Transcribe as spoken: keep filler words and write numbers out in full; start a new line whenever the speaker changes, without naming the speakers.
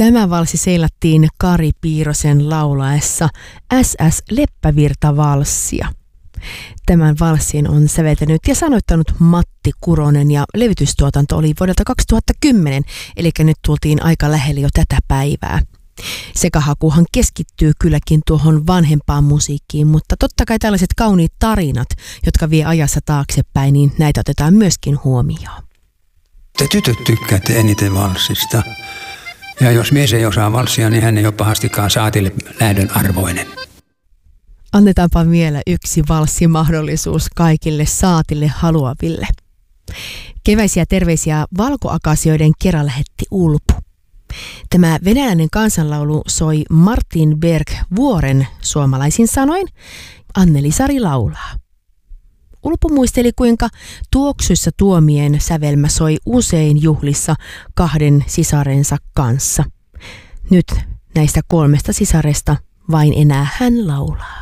Tämä valssi seilattiin Kari Piirosen laulaessa S S Leppävirta-valssia. Tämän valssin on säveltänyt ja sanoittanut Matti Kuronen ja levytystuotanto oli vuodelta kaksituhattakymmenen, eli nyt tultiin aika lähelle jo tätä päivää. Sekahakuhan keskittyy kylläkin tuohon vanhempaan musiikkiin, mutta totta kai tällaiset kauniit tarinat, jotka vie ajassa taaksepäin, niin näitä otetaan myöskin huomioon.
Te tytöt tykkäätte eniten valssista. Ja jos mies ei osaa valssia, niin hän ei ole pahastikaan saatille lähdön arvoinen.
Annetaanpa vielä yksi valssimahdollisuus kaikille saatille haluaville. Keväisiä terveisiä valkoakasioiden kerälähetti Ulpu. Tämä venäläinen kansanlaulu soi Martin Berg-vuoren suomalaisin sanoin. Anneli Sari laulaa. Ulpu muisteli, kuinka tuoksuissa tuomien sävelmä soi usein juhlissa kahden sisarensa kanssa. Nyt näistä kolmesta sisaresta vain enää hän laulaa.